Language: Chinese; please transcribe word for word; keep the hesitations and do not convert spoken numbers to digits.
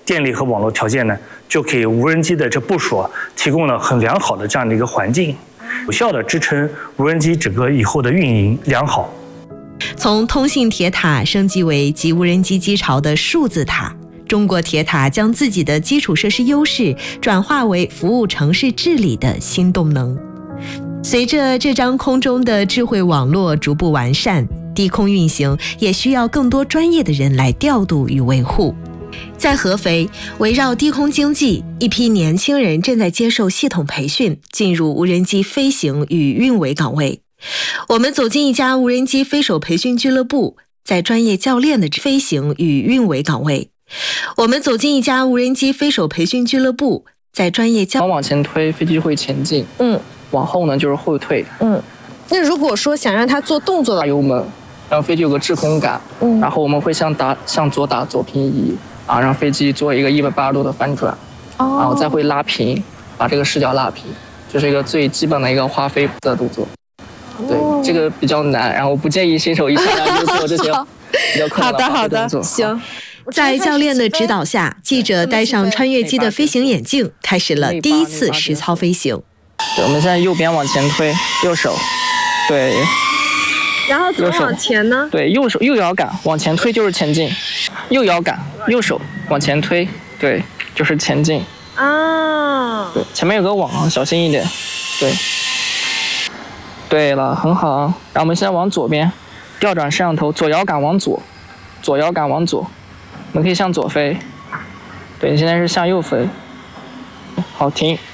电力和网络条件呢，就给无人机的这部署啊提供了很良好的这样的一个环境，有效的支撑无人机整个以后的运营良好。 从通信铁塔升级为集无人机机巢的数字塔，中国铁塔将自己的基础设施优势转化为服务城市治理的新动能。随着这张空中的智慧网络逐步完善，低空运行也需要更多专业的人来调度与维护。在合肥，围绕低空经济，一批年轻人正在接受系统培训，进入无人机飞行与运维岗位。我们走进一家无人机飞手培训俱乐部，在专业教练的飞行与运维岗位。我们走进一家无人机飞手培训俱乐部，在专业教往前推，飞机会前进； 嗯， 往后呢就是后退。 嗯，那如果说想让它做动作的， 打油门，让飞机有个制空感。 嗯， 然后我们会向打向左打左平移啊，让飞机做一个一百八十度的翻转。 哦， 然后再会拉平，把这个视角拉平，这是一个最基本的一个滑飞的动作。对，这个比较难，然后不建议新手一上来就做这些比较困难的滑飞动作。 行。 在教练的指导下，记者戴上穿越机的飞行眼镜，开始了第一次实操飞行。 对，我们现在右边往前推，右手，对。 然后怎么往前呢？ 对，右手右摇杆往前推就是前进，右摇杆右手往前推，对，就是前进。 啊。 对，前面有个网，小心一点。对。对了，很好。然后我们现在往左边，调转摄像头，左摇杆往左，左摇杆往左，我们可以向左飞。对，你现在是向右飞。好，停。